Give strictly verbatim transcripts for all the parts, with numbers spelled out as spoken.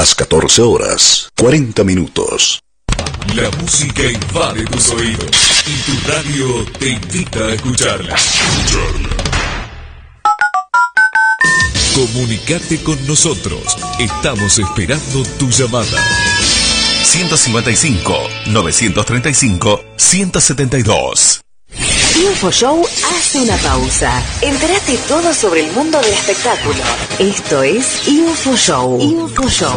las catorce horas, cuarenta minutos. La música invade tus oídos y tu radio te invita a escucharla. Escucharla. Comunicate con nosotros. Estamos esperando tu llamada. ciento cincuenta y cinco, novecientos treinta y cinco, ciento setenta y dos. InfoShow hace una pausa. Entérate todo sobre el mundo del espectáculo. Esto es InfoShow. InfoShow.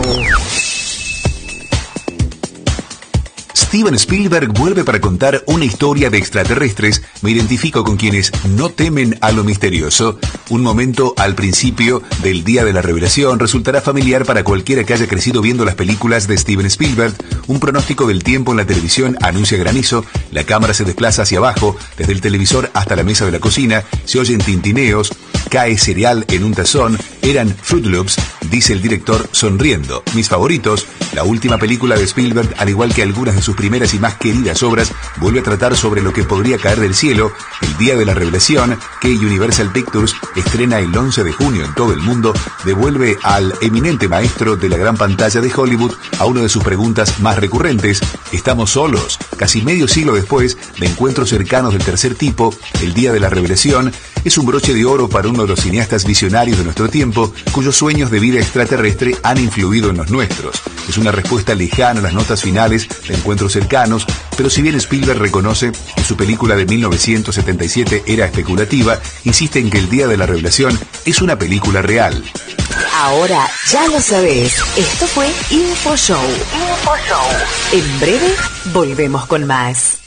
Steven Spielberg vuelve para contar una historia de extraterrestres. Me identifico con quienes no temen a lo misterioso. Un momento al principio del Día de la Revelación resultará familiar para cualquiera que haya crecido viendo las películas de Steven Spielberg. Un pronóstico del tiempo en la televisión anuncia granizo. La cámara se desplaza hacia abajo, desde el televisor hasta la mesa de la cocina. Se oyen tintineos. Cae cereal en un tazón. Eran Fruit Loops, dice el director sonriendo. Mis favoritos. La última película de Spielberg, al igual que algunas de sus primeras y más queridas obras, vuelve a tratar sobre lo que podría caer del cielo. El Día de la Revelación, que Universal Pictures estrena el once de junio en todo el mundo, devuelve al eminente maestro de la gran pantalla de Hollywood a una de sus preguntas más recurrentes. ¿Estamos solos? Casi medio siglo después de encuentros cercanos del tercer tipo, el Día de la Revelación es un broche de oro para uno de los cineastas visionarios de nuestro tiempo, cuyos sueños de vida extraterrestre han influido en los nuestros. Es una respuesta lejana a las notas finales de encuentros cercanos, pero si bien Spielberg reconoce que su película de mil novecientos setenta y siete era especulativa, insiste en que el Día de la Revelación es una película real. Ahora ya lo sabés. Esto fue InfoShow. InfoShow. En breve volvemos con más.